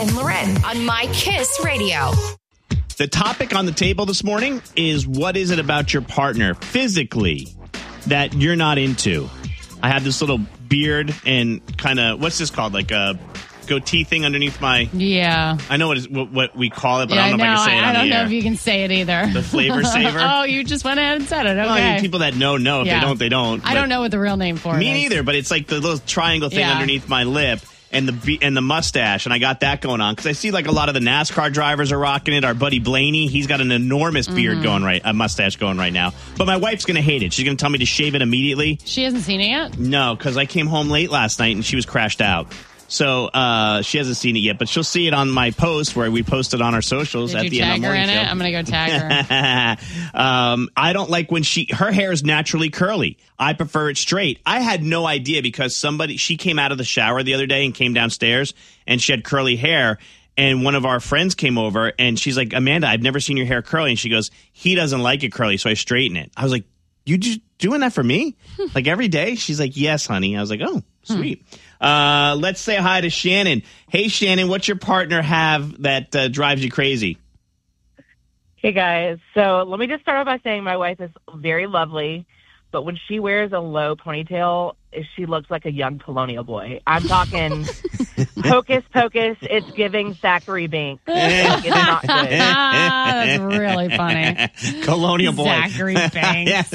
and Loren on My Kiss Radio. The topic on the table this morning is, what is it about your partner physically that you're not into? I have this little beard and kind of, what's this called? Like a goatee thing underneath my... Yeah. I know what we call it, but I don't know if I can say it on the air. I don't know if you can say it either. The flavor saver? Oh, you just went ahead and said it. Okay. Well, people that know. If they don't, they don't. I don't know what the real name for it is. Me neither, but it's like the little triangle thing underneath my lip and the mustache, and I got that going on because I see like a lot of the NASCAR drivers are rocking it. Our buddy Blaney, he's got an enormous beard a mustache going right now. But my wife's going to hate it. She's going to tell me to shave it immediately. She hasn't seen it yet? No, because I came home late last night and she was crashed out. So she hasn't seen it yet, but she'll see it on my post where we posted on our socials. Did at the end of the morning show. I'm going to go tag her. I don't like when her hair is naturally curly. I prefer it straight. I had no idea because she came out of the shower the other day and came downstairs and she had curly hair. And one of our friends came over and she's like, Amanda, I've never seen your hair curly. And she goes, he doesn't like it curly, so I straighten it. I was like, you just doing that for me? Like every day? She's like, yes, honey. I was like, oh, sweet. Let's say hi to Shannon. Hey, Shannon, what's your partner have that drives you crazy? Hey, guys. So let me just start off by saying my wife is very lovely, but when she wears a low ponytail, she looks like a young colonial boy. I'm talking hocus pocus. It's giving Zachary Banks. Like, it's not good. That's really funny. Colonial boy. Zachary Banks.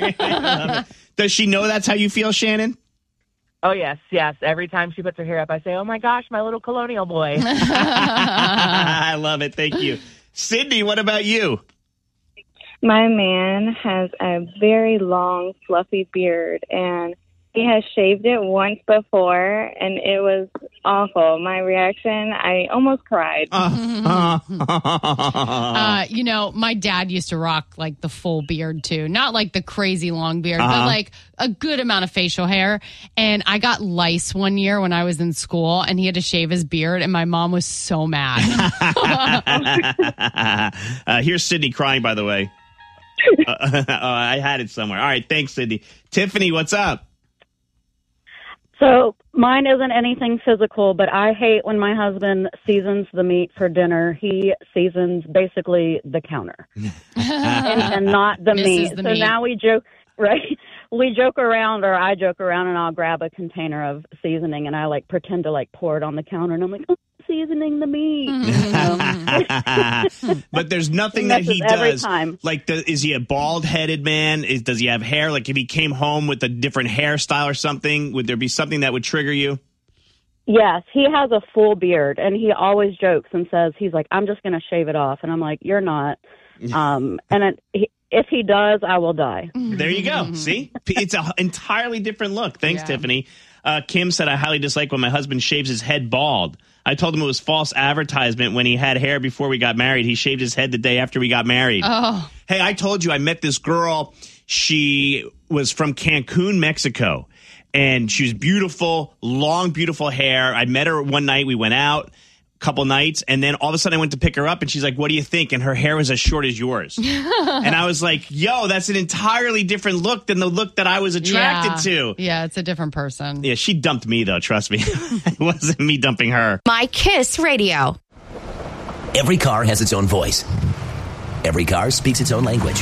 Does she know that's how you feel, Shannon? Oh, yes. Every time she puts her hair up, I say, oh, my gosh, my little colonial boy. I love it. Thank you. Sydney, what about you? My man has a very long, fluffy beard, and he has shaved it once before, and it was awful. My reaction, I almost cried. My dad used to rock like the full beard too. Not like the crazy long beard, but like a good amount of facial hair. And I got lice one year when I was in school and he had to shave his beard and my mom was so mad. Here's Sydney crying, by the way. I had it somewhere. All right. Thanks, Sydney. Tiffany, what's up? So mine isn't anything physical, but I hate when my husband seasons the meat for dinner. He seasons basically the counter and not the meat. So now we joke, right? We joke around, or I joke around, and I'll grab a container of seasoning and I like pretend to like pour it on the counter, and I'm like, oh, seasoning the meat. But there's nothing that he every does. Time. Like, is he a bald-headed man? Does he have hair? Like, if he came home with a different hairstyle or something, would there be something that would trigger you? Yes, he has a full beard, and he always jokes and says, he's like, I'm just going to shave it off. And I'm like, you're not. If he does, I will die. There you go. See? It's an entirely different look. Thanks, Tiffany. Kim said, I highly dislike when my husband shaves his head bald. I told him it was false advertisement when he had hair before we got married. He shaved his head the day after we got married. Oh. Hey, I told you I met this girl. She was from Cancun, Mexico, and she was beautiful, long, beautiful hair. I met her one night. We went out a couple nights, and then all of a sudden I went to pick her up, and she's like, what do you think? And her hair was as short as yours. And I was like, yo, that's an entirely different look than the look that I was attracted to. Yeah, it's a different person. Yeah, she dumped me, though, trust me. It wasn't me dumping her. My Kiss Radio. Every car has its own voice. Every car speaks its own language.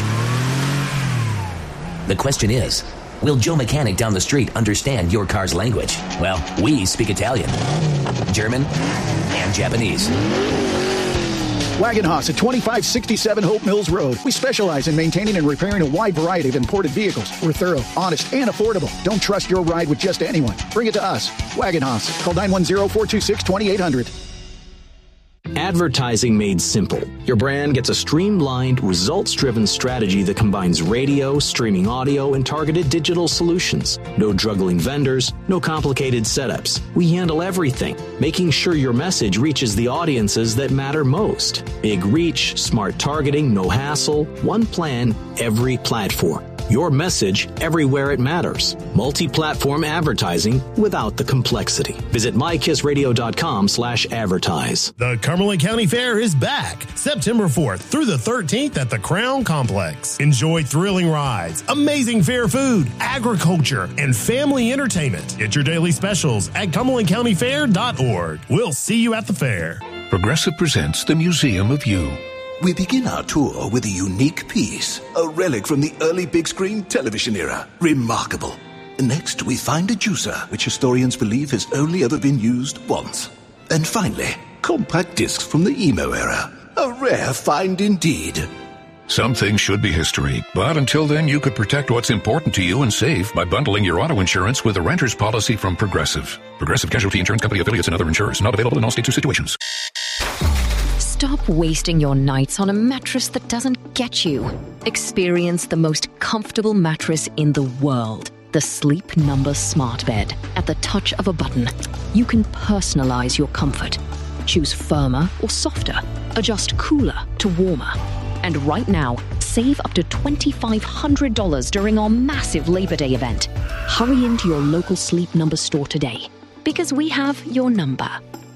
The question is, will Joe Mechanic down the street understand your car's language? Well, we speak Italian, German, and Japanese. Wagon Haas at 2567 Hope Mills Road. We specialize in maintaining and repairing a wide variety of imported vehicles. We're thorough, honest, and affordable. Don't trust your ride with just anyone. Bring it to us. Wagon Haas. Call 910-426-2800. Advertising made simple. Your brand gets a streamlined, results-driven strategy that combines radio, streaming audio, and targeted digital solutions. No juggling vendors, no complicated setups. We handle everything, making sure your message reaches the audiences that matter most. Big reach, smart targeting, no hassle, one plan, every platform. Your message everywhere it matters. Multi-platform advertising without the complexity. Visit mykissradio.com/advertise. The Cumberland County Fair is back September 4th through the 13th at the Crown Complex. Enjoy thrilling rides, amazing fair food, agriculture, and family entertainment. Get your daily specials at CumberlandCountyFair.org. We'll see you at the fair. Progressive presents the Museum of You. We begin our tour with a unique piece, a relic from the early big screen television era. Remarkable. Next, we find a juicer, which historians believe has only ever been used once. And finally, compact discs from the emo era. A rare find indeed. Some things should be history, but until then, you could protect what's important to you and save by bundling your auto insurance with a renter's policy from Progressive. Progressive Casualty Insurance Company affiliates and other insurers. Not available in all states or situations. Stop wasting your nights on a mattress that doesn't get you. Experience the most comfortable mattress in the world. The Sleep Number Smart Bed. At the touch of a button, you can personalize your comfort. Choose firmer or softer. Adjust cooler to warmer. And right now, save up to $2,500 during our massive Labor Day event. Hurry into your local Sleep Number store today, because we have your number.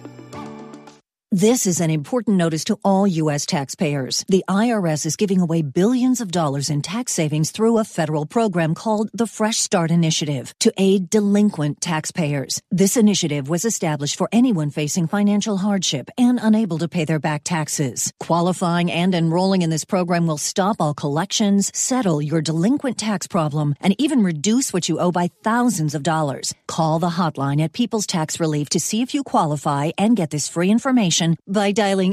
This is an important notice to all U.S. taxpayers. The IRS is giving away billions of dollars in tax savings through a federal program called the Fresh Start Initiative to aid delinquent taxpayers. This initiative was established for anyone facing financial hardship and unable to pay their back taxes. Qualifying and enrolling in this program will stop all collections, settle your delinquent tax problem, and even reduce what you owe by thousands of dollars. Call the hotline at People's Tax Relief to see if you qualify and get this free information by dialing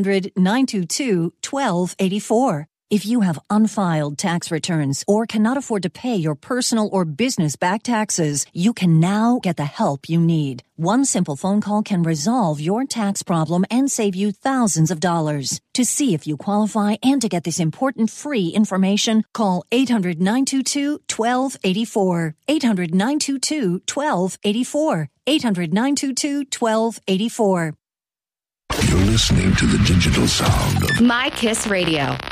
800-922-1284. If you have unfiled tax returns or cannot afford to pay your personal or business back taxes, you can now get the help you need. One simple phone call can resolve your tax problem and save you thousands of dollars. To see if you qualify and to get this important free information, call 800-922-1284. 800-922-1284. 800-922-1284. You're listening to the digital sound of My Kiss Radio.